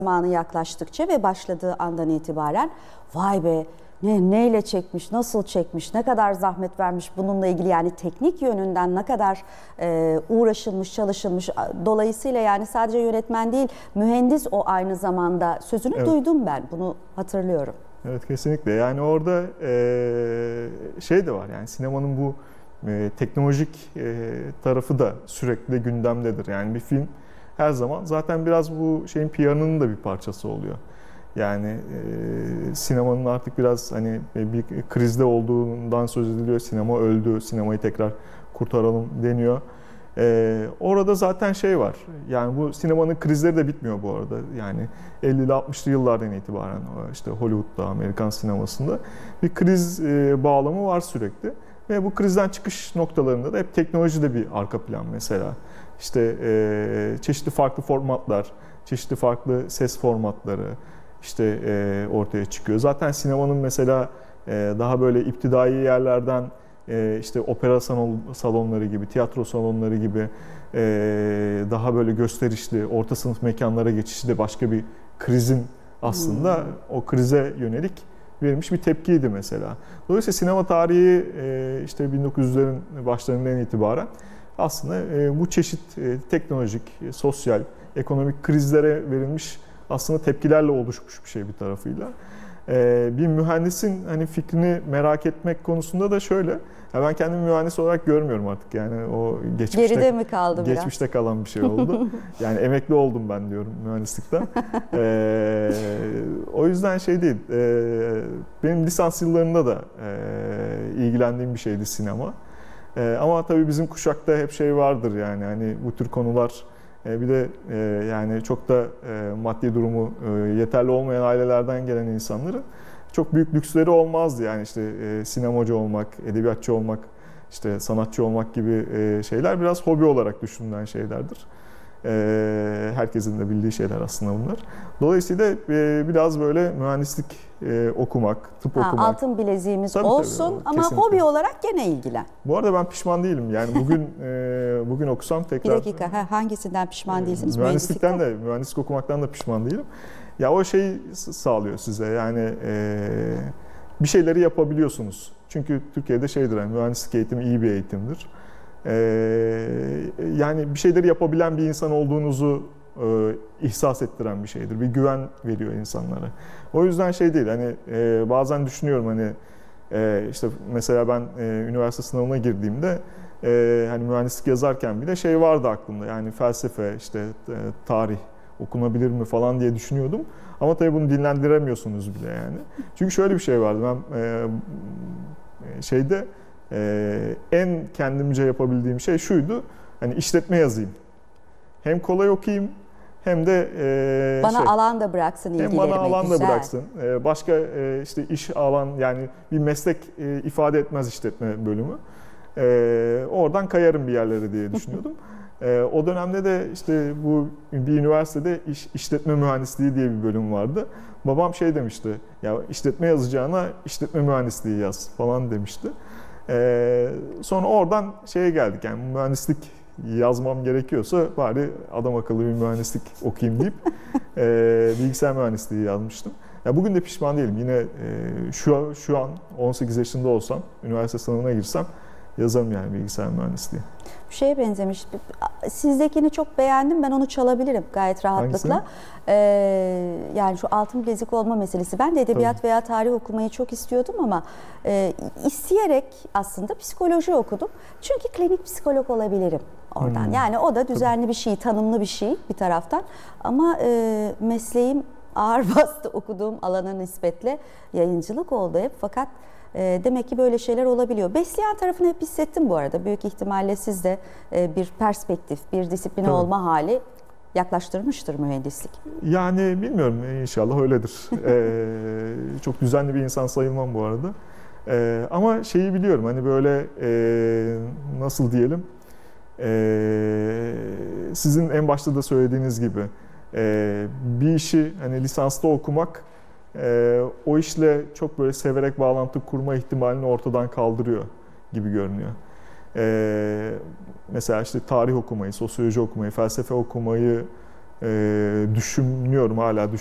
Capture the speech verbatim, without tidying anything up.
zamanı yaklaştıkça ve başladığı andan itibaren vay be ne neyle çekmiş, nasıl çekmiş, ne kadar zahmet vermiş bununla ilgili, yani teknik yönünden ne kadar e, uğraşılmış, çalışılmış. Dolayısıyla yani sadece yönetmen değil, mühendis o aynı zamanda sözünü evet. duydum ben. Bunu hatırlıyorum. Evet, kesinlikle. Yani orada e, şey de var, yani sinemanın bu e, teknolojik e, tarafı da sürekli gündemdedir. Yani bir film her zaman zaten biraz bu şeyin P R'ının da bir parçası oluyor. Yani e, sinemanın artık biraz hani bir krizde olduğundan söz ediliyor. Sinema öldü, sinemayı tekrar kurtaralım deniyor. E, orada zaten şey var. Yani bu sinemanın krizleri de bitmiyor bu arada. Yani ellili altmışlı yıllardan itibaren işte Hollywood'da, Amerikan sinemasında bir kriz e, bağlamı var sürekli. Ve bu krizden çıkış noktalarında da hep teknoloji de bir arka plan mesela. İşte e, çeşitli farklı formatlar, çeşitli farklı ses formatları işte e, ortaya çıkıyor. Zaten sinemanın mesela e, daha böyle iptidai yerlerden e, işte opera salonları gibi, tiyatro salonları gibi e, daha böyle gösterişli, orta sınıf mekanlara geçişi de başka bir krizin aslında hmm. o krize yönelik verilmiş bir tepkiydi mesela. Dolayısıyla sinema tarihi e, işte bin dokuz yüzlerin başlarından itibaren aslında e, bu çeşit e, teknolojik, e, sosyal, ekonomik krizlere verilmiş aslında tepkilerle oluşmuş bir şey bir tarafıyla. E, bir mühendisin hani fikrini merak etmek konusunda da şöyle, ya ben kendimi mühendis olarak görmüyorum artık, yani o geçmişte, geride mi kaldı biraz? Geçmişte kalan bir şey oldu. Yani emekli oldum ben diyorum mühendislikten. E, o yüzden şey değil, e, benim lisans yıllarında da e, ilgilendiğim bir şeydi sinema. Ee, ama tabii bizim kuşakta hep şey vardır, yani hani bu tür konular e, bir de e, yani çok da e, maddi durumu e, yeterli olmayan ailelerden gelen insanların çok büyük lüksleri olmazdı. Yani işte e, sinemacı olmak, edebiyatçı olmak, işte sanatçı olmak gibi e, şeyler biraz hobi olarak düşünülen şeylerdir. E, herkesin de bildiği şeyler aslında bunlar. Dolayısıyla e, biraz böyle mühendislik e, okumak, tıp ha, okumak. Altın bileziğimiz tabii, olsun tabii, ama kesinlikle. Hobi olarak gene ilgilen. Bu arada ben pişman değilim. Yani bugün e, bugün okusam tekrar... Bir dakika, ha, hangisinden pişman değilsiniz? Mühendislikten de, mühendislik okumaktan da pişman değilim. Ya o şeyi sağlıyor size, yani e, bir şeyleri yapabiliyorsunuz. Çünkü Türkiye'de şeydir, yani mühendislik eğitimi iyi bir eğitimdir. E, yani bir şeyleri yapabilen bir insan olduğunuzu e, ihsas ettiren bir şeydir. Bir güven veriyor insanlara. O yüzden şey değil, hani e, bazen düşünüyorum hani e, işte mesela ben e, üniversite sınavına girdiğimde e, hani mühendislik yazarken bile şey vardı aklımda, yani felsefe, işte e, tarih okunabilir mi falan diye düşünüyordum. Ama tabii bunu dinlendiremiyorsunuz bile yani. Çünkü şöyle bir şey vardı, ben e, şeyde e, en kendimce yapabildiğim şey şuydu, hani işletme yazayım. Hem kolay okuyayım hem de e, bana şey, alan da bıraksın ilgilerime. Hem bana alan güzel. da bıraksın. E, başka e, işte iş alan, yani bir meslek e, ifade etmez işletme bölümü. E, oradan kayarım bir yerlere diye düşünüyordum. e, o dönemde de işte bu bir üniversitede iş, işletme mühendisliği diye bir bölüm vardı. Babam şey demişti, ya işletme yazacağına işletme mühendisliği yaz falan demişti. E, sonra oradan şeye geldik, yani mühendislik yazmam gerekiyorsa bari adam akıllı bir mühendislik okuyayım deyip e, bilgisayar mühendisliği yazmıştım. Ya bugün de pişman değilim. Yine e, şu şu an on sekiz yaşında olsam, üniversite sınavına girsem yazarım yani bilgisayar mühendisliği. Bir şeye benzemiş. Sizdekini çok beğendim. Ben onu çalabilirim gayet rahatlıkla. Ee, yani şu altın bilezik olma meselesi. Ben de edebiyat Tabii. veya tarih okumayı çok istiyordum ama e, isteyerek aslında psikoloji okudum. Çünkü klinik psikolog olabilirim oradan. Hmm. Yani o da düzenli Tabii. bir şey, tanımlı bir şey bir taraftan. Ama e, mesleğim ağır bastı okuduğum alana nispetle, yayıncılık oldu hep. Fakat E, demek ki böyle şeyler olabiliyor. Besleyen tarafını hep hissettim bu arada. Büyük ihtimalle siz de e, bir perspektif, bir disipline Tabii. olma hali yaklaştırmıştır mühendislik. Yani bilmiyorum, inşallah öyledir. ee, çok düzenli bir insan sayılmam bu arada. Ee, ama şeyi biliyorum, hani böyle e, nasıl diyelim, e, sizin en başta da söylediğiniz gibi e, bir işi hani lisansta okumak Ee, o işle çok böyle severek bağlantı kurma ihtimalini ortadan kaldırıyor gibi görünüyor. Ee, mesela işte tarih okumayı, sosyoloji okumayı, felsefe okumayı e, düşünüyorum, hala